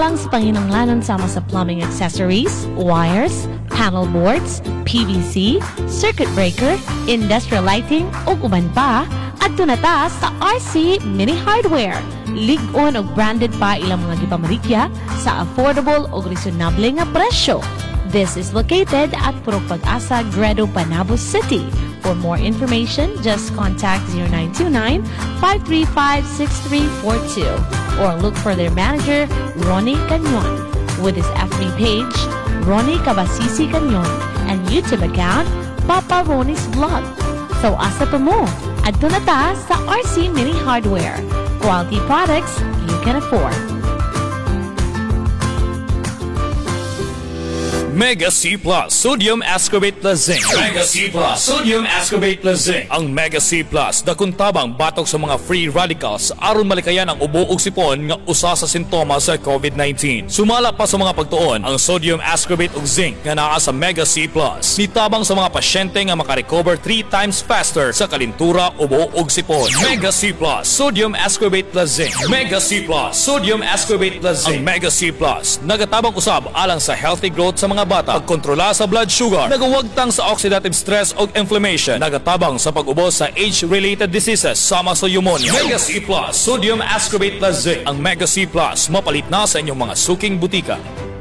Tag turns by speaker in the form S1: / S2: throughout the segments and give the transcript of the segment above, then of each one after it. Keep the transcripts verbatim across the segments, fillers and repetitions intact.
S1: Alang sa panginanglanon sama sa plumbing accessories, wires, panel boards, P V C, circuit breaker, industrial lighting, ug uban pa, adto na ta sa R C Mini Hardware. Lig-on og branded pa ilang mga gipamarikya sa affordable ug reasonable nga presyo. This is located at Purok Pag-asa, Gredo, Panabo City. For more information, just contact zero nine two nine, five three five, six three four two or look for their manager, Ronnie Canyon, with his F B page, Ronnie Kabasisi Canyon, and YouTube account, Papa Ronnie's Vlog. So asa pa mo? Adto na ta sa R C Mini Hardware. Quality products you can afford.
S2: Mega C Plus Sodium Ascorbate plus Zinc. Mega C Plus Sodium Ascorbate plus Zinc. Ang Mega C Plus dakuntabang batok sa mga free radicals aron malikayan ang ubo ug sipon nga usa sa sintomas sa COVID nineteen. Sumala pa sa mga pagtuon ang Sodium Ascorbate ug Zinc nga naa sa Mega C Plus. Nitabang sa mga pasyente nga makarecover three times faster sa kalintura, ubo ug sipon. Mega C Plus Sodium Ascorbate plus Zinc. Mega C Plus Sodium Ascorbate plus Zinc. Ang Mega C Plus nagatabang usab alang sa healthy growth sa mga bata, pagkontrola sa blood sugar, nagawagtang sa oxidative stress o inflammation, nagatabang sa pag-ubos sa age-related diseases sama sa pneumonia. Mega C Plus Sodium Ascorbate plus Zinc. Ang Mega C Plus mapalit na sa inyong mga suking butika.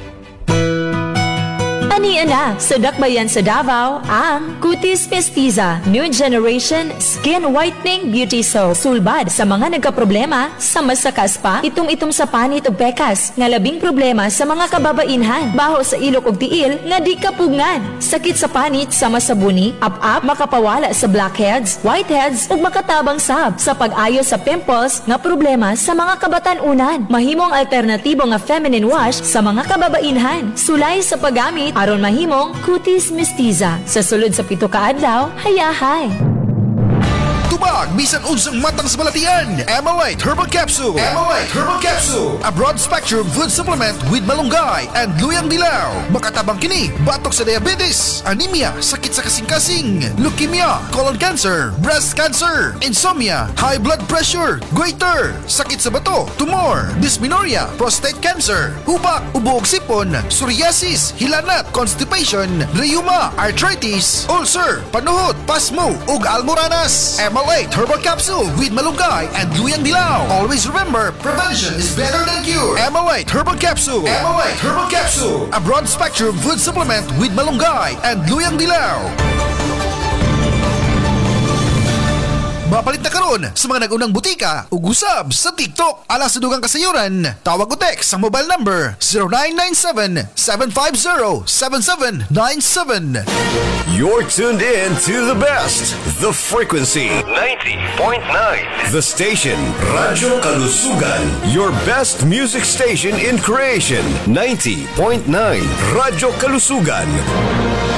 S3: Aniya na sa dakbayan sa Davao ang Cutis Mestiza New Generation Skin Whitening Beauty Soap. Sulbad sa mga nagkaproblema sa masakas pa, itong-itong sa panit ug pekas, nga labing problema sa mga kababainhan, baho sa ilok ug tiil nga di kapugngan, sakit sa panit sama sa buni, up-up, makapawala sa blackheads, whiteheads ug makatabang sab sa pag-ayo sa pimples nga problema sa mga kabatan-unan. Mahimong alternatibo nga feminine wash sa mga kababainhan. Sulay sa paggamit aron mahimong Cutis Mestiza. Sa sulod sa pito ka adlaw, hayahay.
S4: Tubag, bisan unsang matang sa balatian. Emolite Herbal Capsule. Emolite Herbal Capsule. A broad spectrum food supplement with malunggay and luyang dilaw. Makatabang kini, batok sa diabetes, anemia, sakit sa kasing-kasing, leukemia, colon cancer, breast cancer, insomnia, high blood pressure, goiter, sakit sa bato, tumor, dysmenorrhea, prostate cancer, hubak, ubo ug sipon, psoriasis, hilanat, constipation, rheuma, arthritis, ulcer, panuhot, pasmo ug almoranas. Emolite Herbal Capsule with malunggay and luyang dilaw. Always remember, prevention is better than cure. Emolite Herbal Capsule. Emolite Herbal Capsule. A broad spectrum food supplement with malunggay and luyang dilaw. Mapalit na karon sa mga nag-unang butika ug usab sa TikTok. Alang sa dugang kasayuran, tawag o text sa mobile number zero nine nine seven, seven five zero, seven seven nine seven.
S5: You're tuned in to the best, the frequency
S6: ninety point nine.
S5: The station Radyo Kalusugan, your best music station in creation. ninety point nine Radyo Kalusugan.